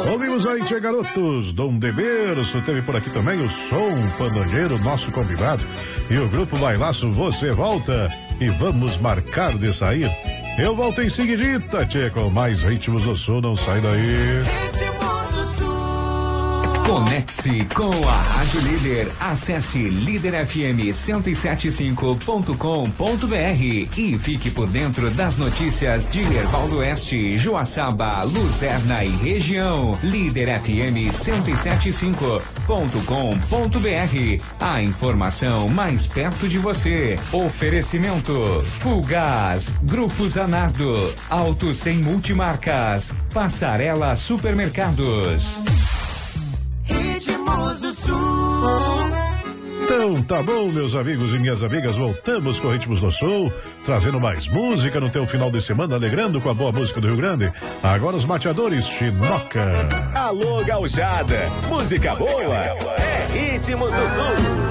Ouvimos aí, Tchê Garotos, Dom de Berço, teve por aqui também o Som Pandanheiro, nosso convidado, e o Grupo Bailaço, você volta e vamos marcar de sair. Eu volto em seguidita, Tchê, com mais ritmos do sul, não sai daí. Conecte-se com a Rádio Líder. Acesse liderfm1075.com.br e fique por dentro das notícias de Erval do Oeste, Joaçaba, Luzerna e região. liderfm1075.com.br. A informação mais perto de você. Oferecimento Fulgaz, Grupo Zanardo, Auto Sem Multimarcas, Passarela Supermercados. Ritmos do Sul. Então tá bom, meus amigos e minhas amigas, voltamos com Ritmos do Sul, trazendo mais música no teu final de semana, alegrando com a boa música do Rio Grande. Agora os mateadores, Chinoca. Alô, gauchada, música boa é Ritmos do Sul.